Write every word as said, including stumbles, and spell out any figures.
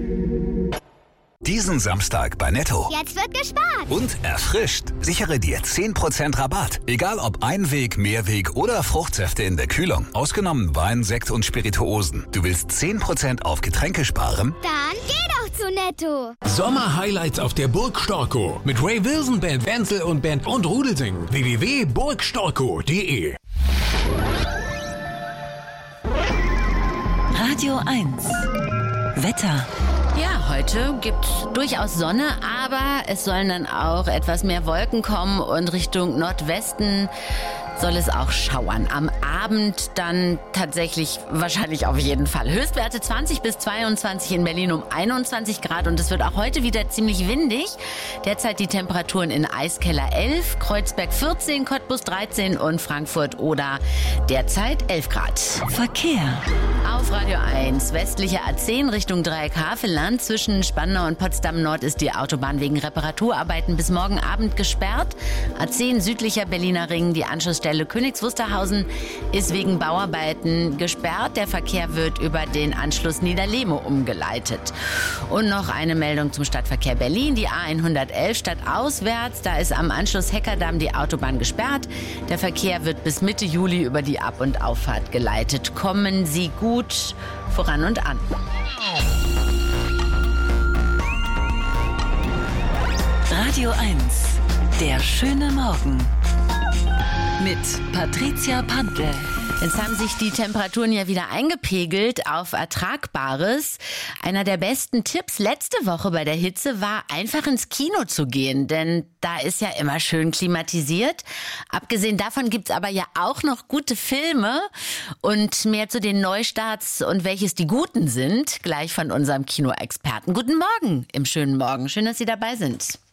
Diesen Samstag bei Netto. Jetzt wird gespart. Und erfrischt. Sichere dir zehn Prozent Rabatt. Egal ob Einweg, Mehrweg oder Fruchtsäfte in der Kühlung. Ausgenommen Wein, Sekt und Spirituosen. Du willst zehn Prozent auf Getränke sparen? Dann geh doch zu Netto. Sommer-Highlights auf der Burg Storkow. Mit Ray Wilson, Band Wenzel und Band und Rudelsing. w w w punkt burg storkow punkt de Radio eins. Wetter. Ja, heute gibt's durchaus Sonne, aber es sollen dann auch etwas mehr Wolken kommen und Richtung Nordwesten soll es auch schauern. Am Abend dann tatsächlich wahrscheinlich auf jeden Fall. Höchstwerte zwanzig bis zweiundzwanzig in Berlin um einundzwanzig Grad und es wird auch heute wieder ziemlich windig. Derzeit die Temperaturen in Eiskeller elf, Kreuzberg vierzehn, Cottbus dreizehn und Frankfurt oder derzeit elf Grad. Verkehr. Auf Radio eins, westliche A zehn Richtung Dreieckhavelland. Zwischen Spandau und Potsdam Nord ist die Autobahn wegen Reparaturarbeiten bis morgen Abend gesperrt. A zehn südlicher Berliner Ring, die Anschlussstelle Königs Wusterhausen ist wegen Bauarbeiten gesperrt. Der Verkehr wird über den Anschluss Niederlehme umgeleitet. Und noch eine Meldung zum Stadtverkehr Berlin. Die A hundertelf stadtauswärts. Da ist am Anschluss Heckerdamm die Autobahn gesperrt. Der Verkehr wird bis Mitte Juli über die Ab- und Auffahrt geleitet. Kommen Sie gut voran und an. Radio eins. Der schöne Morgen. Mit Patricia Pantel. Jetzt haben sich die Temperaturen ja wieder eingepegelt auf Ertragbares. Einer der besten Tipps letzte Woche bei der Hitze war, einfach ins Kino zu gehen, denn da ist ja immer schön klimatisiert. Abgesehen davon gibt's aber ja auch noch gute Filme und mehr zu den Neustarts und welches die guten sind, gleich von unserem Kinoexperten. Guten Morgen im schönen Morgen. Schön, dass Sie dabei sind.